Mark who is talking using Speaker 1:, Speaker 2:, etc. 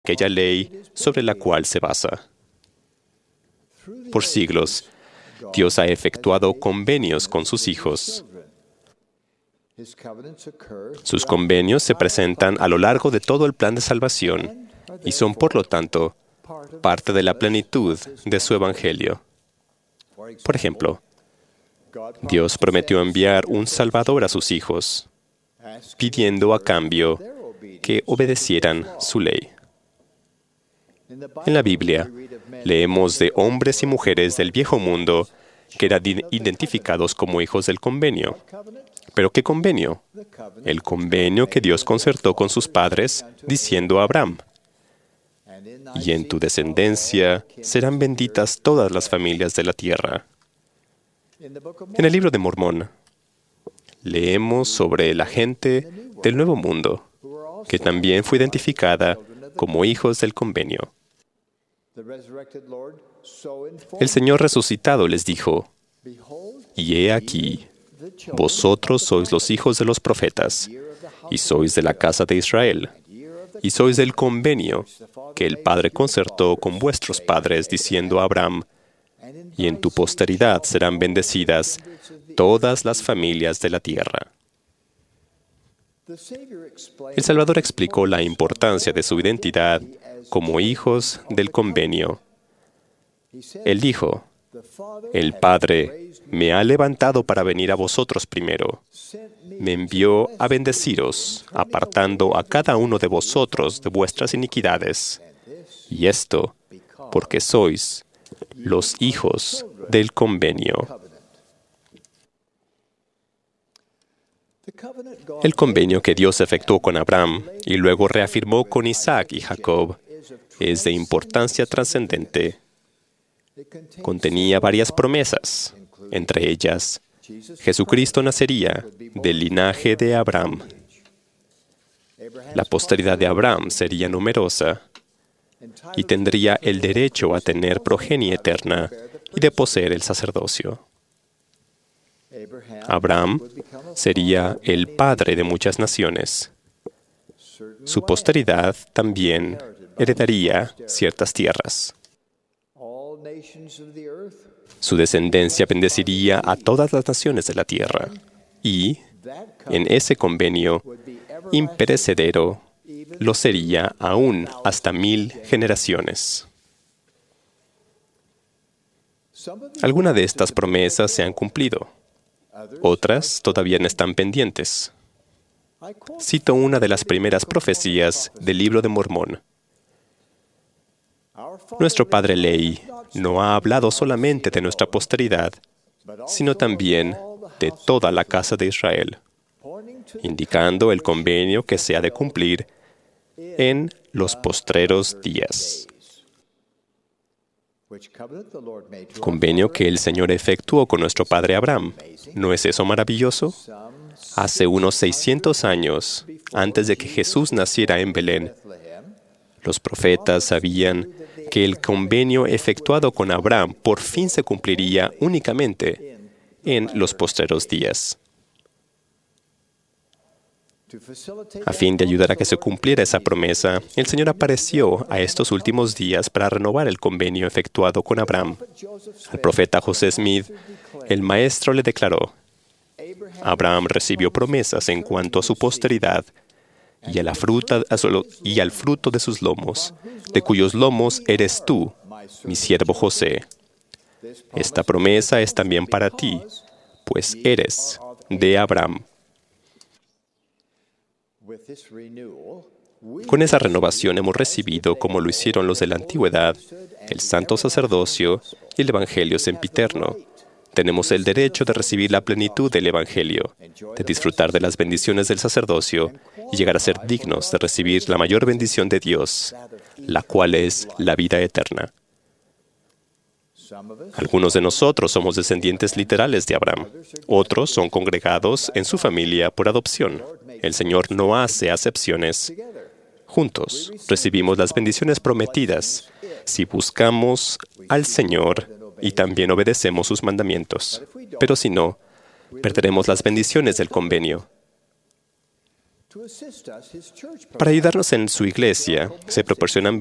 Speaker 1: aquella ley sobre la cual se basa. Por siglos, Dios ha efectuado convenios con sus hijos. Sus convenios se presentan a lo largo de todo el plan de salvación y son, por lo tanto, parte de la plenitud de su Evangelio. Por ejemplo, Dios prometió enviar un Salvador a sus hijos, pidiendo a cambio que obedecieran su ley. En la Biblia, leemos de hombres y mujeres del viejo mundo que eran identificados como hijos del convenio. ¿Pero qué convenio? El convenio que Dios concertó con sus padres, diciendo a Abraham: «Y en tu descendencia serán benditas todas las familias de la tierra». En el libro de Mormón, leemos sobre la gente del Nuevo Mundo, que también fue identificada como hijos del convenio. El Señor resucitado les dijo: «Y he aquí, vosotros sois los hijos de los profetas, y sois de la casa de Israel, y sois del convenio que el Padre concertó con vuestros padres, diciendo a Abraham: y en tu posteridad serán bendecidas todas las familias de la tierra». El Salvador explicó la importancia de su identidad como hijos del convenio. Él dijo: «El Padre me ha levantado para venir a vosotros primero. Me envió a bendeciros, apartando a cada uno de vosotros de vuestras iniquidades. Y esto porque sois los hijos del convenio». El convenio que Dios efectuó con Abraham y luego reafirmó con Isaac y Jacob es de importancia trascendente. Contenía varias promesas, entre ellas, Jesucristo nacería del linaje de Abraham. La posteridad de Abraham sería numerosa y tendría el derecho a tener progenie eterna y de poseer el sacerdocio. Abraham sería el padre de muchas naciones. Su posteridad también heredaría ciertas tierras. Su descendencia bendeciría a todas las naciones de la tierra y, en ese convenio imperecedero, lo sería aún hasta 1000 generaciones. Algunas de estas promesas se han cumplido. Otras todavía no están pendientes. Cito una de las primeras profecías del libro de Mormón. Nuestro padre Lehi no ha hablado solamente de nuestra posteridad, sino también de toda la casa de Israel, indicando el convenio que se ha de cumplir en los postreros días. Convenio que el Señor efectuó con nuestro padre Abraham. ¿No es eso maravilloso? Hace unos 600 años, antes de que Jesús naciera en Belén, los profetas sabían que el convenio efectuado con Abraham por fin se cumpliría únicamente en los postreros días. A fin de ayudar a que se cumpliera esa promesa, el Señor apareció a estos últimos días para renovar el convenio efectuado con Abraham. Al profeta José Smith, el maestro le declaró: «Abraham recibió promesas en cuanto a su posteridad y al fruto de sus lomos, de cuyos lomos eres tú, mi siervo José. Esta promesa es también para ti, pues eres de Abraham». Con esa renovación hemos recibido, como lo hicieron los de la antigüedad, el santo sacerdocio y el Evangelio sempiterno. Tenemos el derecho de recibir la plenitud del Evangelio, de disfrutar de las bendiciones del sacerdocio y llegar a ser dignos de recibir la mayor bendición de Dios, la cual es la vida eterna. Algunos de nosotros somos descendientes literales de Abraham. Otros son congregados en su familia por adopción. El Señor no hace acepciones. Juntos recibimos las bendiciones prometidas si buscamos al Señor y también obedecemos sus mandamientos. Pero si no, perderemos las bendiciones del convenio. Para ayudarnos en su iglesia, se proporcionan